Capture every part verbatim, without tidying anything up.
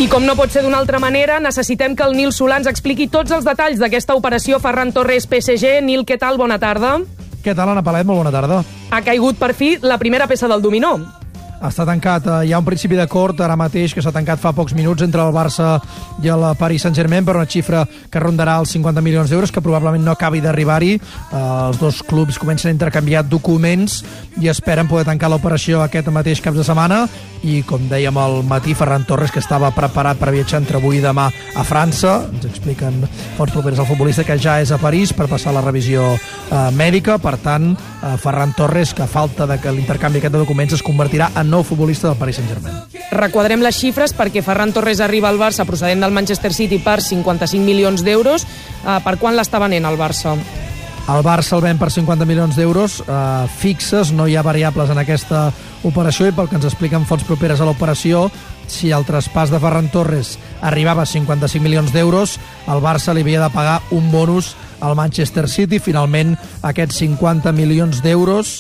I com no pot ser d'una altra manera, necessitem que el Nil Solà ens expliqui tots els detalls d'aquesta operació Ferran Torres P S G. Nil, què tal? Bona tarda. Què tal, Ana Palet? Molt bona tarda. Ha caigut per fi la primera peça del dominó. Està tancat. Hi ha un principi d'acord ara mateix que s'ha tancat fa pocs minuts entre el Barça i el Paris Saint-Germain per una xifra que rondarà els cinquanta milions d'euros, que probablement no acabi d'arribar-hi. Els dos clubs comencen a intercanviar documents i esperen poder tancar l'operació aquest mateix cap de setmana. I, com dèiem al matí, Ferran Torres, que estava preparat per viatjar entre avui i demà a França, ens expliquen fonts properes al futbolista que ja és a París per passar la revisió eh, mèdica. Per tant, eh, Ferran Torres, que a falta de que l'intercanvi aquest de documents es convertirà en nou futbolista del Paris Saint-Germain. Requadrem les xifres perquè Ferran Torres arriba al Barça procedent del Manchester City per cinquanta-cinc milions d'euros. Eh, per quan l'està venent el Barça? El Barça el ven per cinquanta milions d'euros eh, fixes, no hi ha variables en aquesta operació, i pel que ens expliquen fonts properes a l'operació, si el traspàs de Ferran Torres arribava a cinquanta-cinc milions d'euros, el Barça li havia de pagar un bonus al Manchester City. Finalment, aquests cinquanta milions d'euros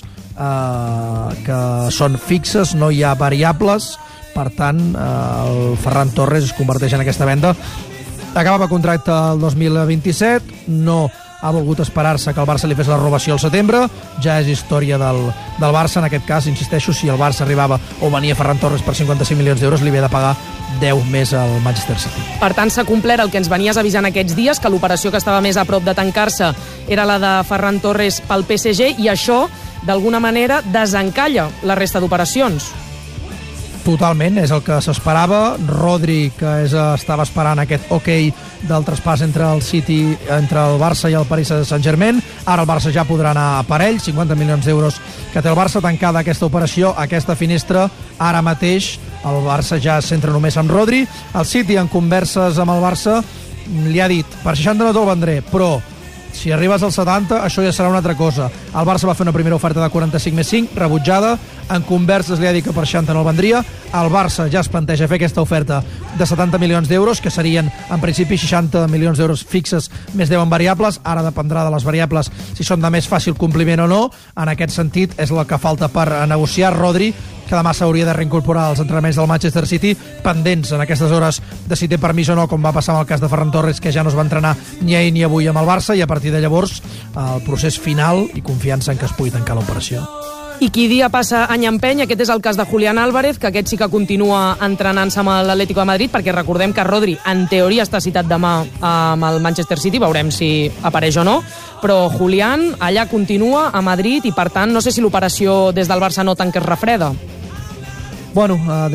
eh, que són fixes, no hi ha variables, per tant, eh, el Ferran Torres es converteix en aquesta venda. Acabava contracte el dos mil vint-i-set, no ha volgut esperar-se que el Barça li fes la renovació al setembre, ja és història del, del Barça. En aquest cas, insisteixo, si el Barça arribava o venia Ferran Torres per cinquanta-cinc milions d'euros, li havia de pagar deu més al Manchester City. Per tant, s'ha complert el que ens venies avisant aquests dies, que l'operació que estava més a prop de tancar-se era la de Ferran Torres pel P S G, i això, d'alguna manera, desencalla la resta d'operacions. Totalment, és el que s'esperava. Rodri, que és, estava esperant aquest ok del traspàs entre el City, entre el Barça i el Paris Saint-Germain. Ara el Barça ja podrà anar a parell, cinquanta milions d'euros que té el Barça. Tancada aquesta operació, aquesta finestra, ara mateix el Barça ja es centra només en Rodri. El City, en converses amb el Barça, li ha dit, per seixanta no te'l vendré, però si arribes als setanta, això ja serà una altra cosa. El Barça va fer una primera oferta de quaranta-cinc més cinc, rebutjada. En converses li ha dit que per seixanta no el vendria. El Barça ja es planteja fer aquesta oferta de setanta milions d'euros, que serien, en principi, seixanta milions d'euros fixes més deu en variables. Ara dependrà de les variables si són de més fàcil compliment o no. En aquest sentit, és el que falta per negociar. Rodri, que demà s'hauria de reincorporar als entrenaments del Manchester City, pendents en aquestes hores de si té permís o no, com va passar amb el cas de Ferran Torres, que ja no es va entrenar ni ahir ni avui amb el Barça, i a partir de llavors el procés final i confiança en que es pugui tancar l'operació. I qui dia passa any empeny, aquest és el cas de Julián Álvarez, que aquest sí que continua entrenant-se amb l'Atlético de Madrid, perquè recordem que Rodri, en teoria, està citat demà amb el Manchester City, veurem si apareix o no, però Julián allà continua a Madrid i, per tant, no sé si l'operació des del Barça noten que es refreda. Bueno, uh,